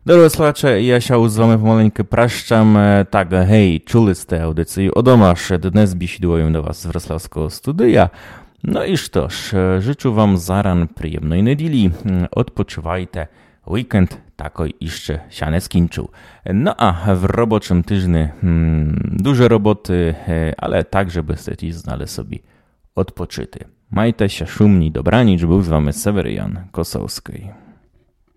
Доброго слухача, я ще з вами помаленьки прощам. Так, гей, чули сте аудицію «Одомаш». Dnes бесідуємо до вас з Wrocławskiego studia. No i sztoż, życzę wam zaran przyjemnej niedzieli. Odpoczywajcie. Weekend takoj jeszcze się nie skończył. No a w roboczym tygodniu dużo roboty, ale tak, żebyście dziś znali sobie odpoczyty. Majcie się szumni, dobranic, był z wami Seweryjan Kosowski.